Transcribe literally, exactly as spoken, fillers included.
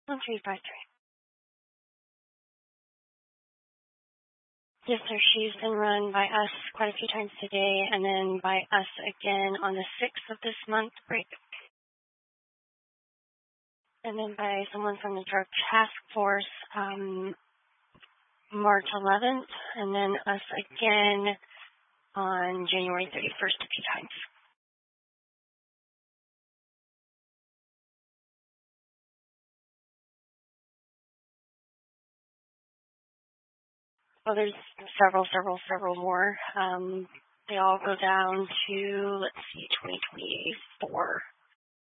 One three five three. Yes, sir. She's been run by us quite a few times today, and then by us again on the sixth of this month, right? And then by someone from the drug task force, um, March eleventh, and then us again on January thirty-first a few times. Well, there's several, several, several more. Um, they all go down to, let's see, twenty twenty-four.